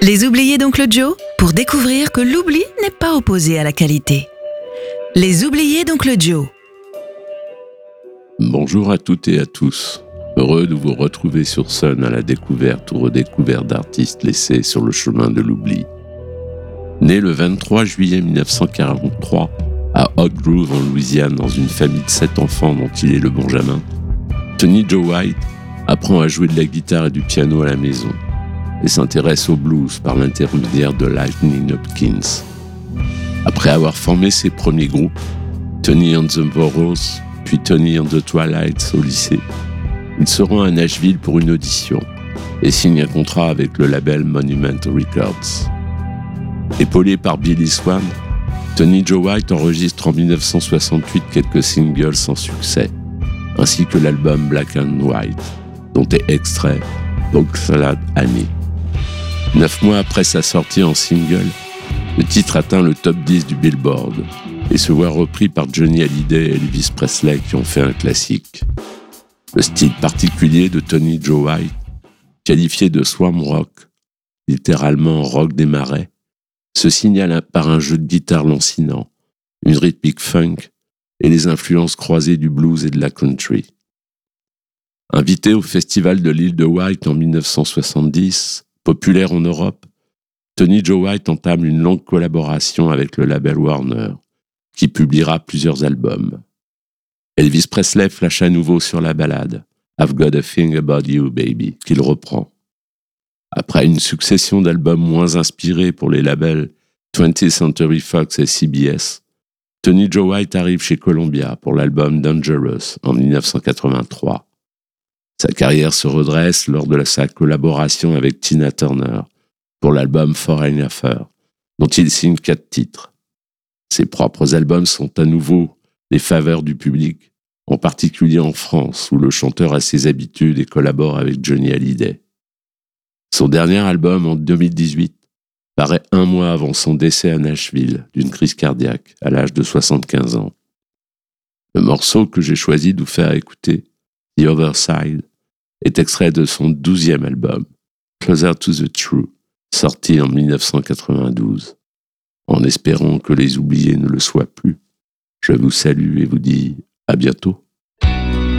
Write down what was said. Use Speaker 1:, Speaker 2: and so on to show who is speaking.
Speaker 1: Les oubliés d'Oncle Joe, pour découvrir que l'oubli n'est pas opposé à la qualité. Les oubliés d'Oncle Joe.
Speaker 2: Bonjour à toutes et à tous. Heureux de vous retrouver sur Sun à la découverte ou redécouverte d'artistes laissés sur le chemin de l'oubli. Né le 23 juillet 1943 à Hot Grove en Louisiane dans une famille de 7 enfants dont il est le benjamin, Tony Joe White apprend à jouer de la guitare et du piano à la maison et s'intéresse au blues par l'intermédiaire de Lightning Hopkins. Après avoir formé ses premiers groupes, Tony and the Burros, puis Tony and the Twilights au lycée, il se rend à Nashville pour une audition et signe un contrat avec le label Monument Records. Épaulé par Billy Swan, Tony Joe White enregistre en 1968 quelques singles sans succès, ainsi que l'album Black and White, dont est extrait Dog Salad Annie. 9 mois après sa sortie en single, le titre atteint le top 10 du Billboard et se voit repris par Johnny Hallyday et Elvis Presley qui ont fait un classique. Le style particulier de Tony Joe White, qualifié de swamp rock, littéralement rock des marais, se signale par un jeu de guitare lancinant, une rythmique funk et les influences croisées du blues et de la country. Invité au festival de l'île de White en 1970, populaire en Europe, Tony Joe White entame une longue collaboration avec le label Warner, qui publiera plusieurs albums. Elvis Presley flash à nouveau sur la ballade « I've Got a Thing About You, Baby » qu'il reprend. Après une succession d'albums moins inspirés pour les labels 20th Century Fox et CBS, Tony Joe White arrive chez Columbia pour l'album Dangerous en 1983. Sa carrière se redresse lors de sa collaboration avec Tina Turner pour l'album Foreign Affair, dont il signe 4 titres. Ses propres albums sont à nouveau les faveurs du public, en particulier en France, où le chanteur a ses habitudes et collabore avec Johnny Hallyday. Son dernier album, en 2018, paraît 1 mois avant son décès à Nashville d'une crise cardiaque à l'âge de 75 ans. Le morceau que j'ai choisi de vous faire écouter, The Other Side, est extrait de son 12e album, Closer to the Truth, sorti en 1992. En espérant que les oubliés ne le soient plus, je vous salue et vous dis à bientôt.